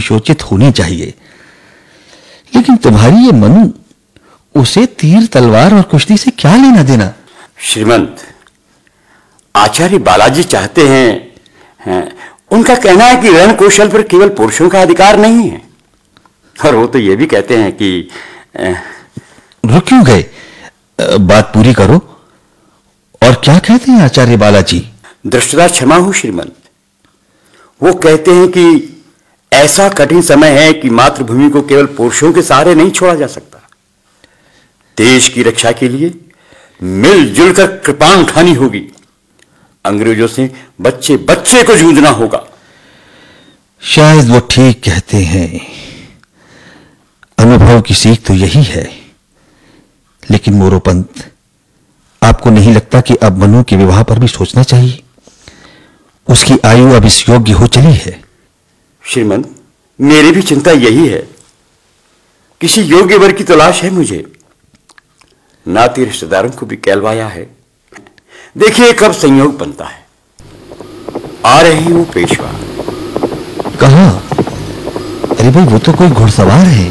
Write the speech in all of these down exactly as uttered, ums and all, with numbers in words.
अधिशोचित होनी चाहिए। लेकिन तुम्हारी ये मनु, उसे तीर तलवार और कुश्ती से क्या लेना देना? श्रीमंत, आचार्य बालाजी चाहते हैं, हैं उनका कहना है कि रण कौशल पर केवल पुरुषों का अधिकार नहीं है। और वो तो ये भी कहते हैं कि रुक क्यों गए? बात पूरी करो। और क्या कहते हैं आचार्य बालाजी? दृष्टता क्षमा हो श्रीमंत। वो कहते हैं कि ऐसा कठिन समय है कि मातृभूमि को केवल पुरुषों के सहारे नहीं छोड़ा जा सकता। देश की रक्षा के लिए मिलजुल कर कृपाण उठानी होगी। अंग्रेजों से बच्चे बच्चे को जूझना होगा। शायद वो ठीक कहते हैं। अनुभव की सीख तो यही है। लेकिन मोरोपंत, आपको नहीं लगता कि अब मनु के विवाह पर भी सोचना चाहिए? उसकी आयु अब इस योग्य हो चली है। श्रीमंत, मेरी भी चिंता यही है। किसी योग्य वर की तलाश है मुझे। नाती रिश्तेदारों को भी कहलवाया है। देखिए कब संयोग बनता है। आ रही वो पेशवा। कहां? अरे भाई, वो तो कोई घुड़सवार है।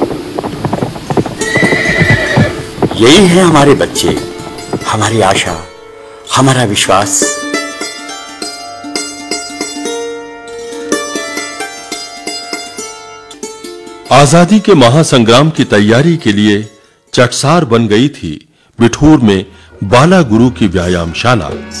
यही है हमारे बच्चे, हमारी आशा, हमारा विश्वास। आजादी के महासंग्राम की तैयारी के लिए चटसार बन गई थी बिठूर में बाला गुरु की व्यायामशाला।